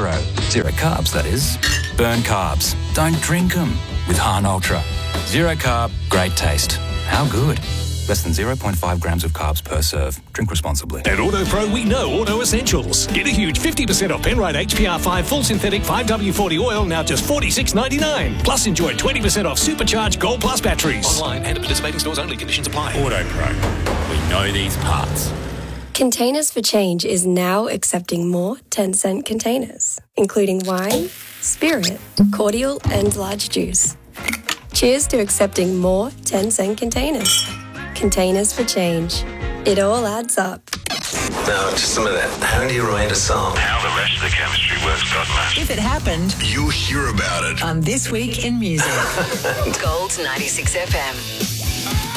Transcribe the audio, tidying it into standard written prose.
zero. Zero carbs, that is. Burn carbs. Don't drink them with Han Ultra. Zero carb, great taste. How good? Less than 0.5 grams of carbs per serve. Drink responsibly. At AutoPro, we know auto essentials. Get a huge 50% off Penrite HPR5 full synthetic 5W40 oil, now just $46.99. Plus enjoy 20% off supercharged Gold Plus batteries. Online and at participating stores only. Conditions apply. AutoPro. We know these parts. Containers for Change is now accepting more 10-cent containers, including wine, spirit, cordial, and large juice. Cheers to accepting more 10-cent containers. Containers for Change. It all adds up. Now, just a minute. How do you write a song? How the rest of the chemistry works, God knows. If it happened, You'll hear about it on This Week in Music. Gold 96 FM.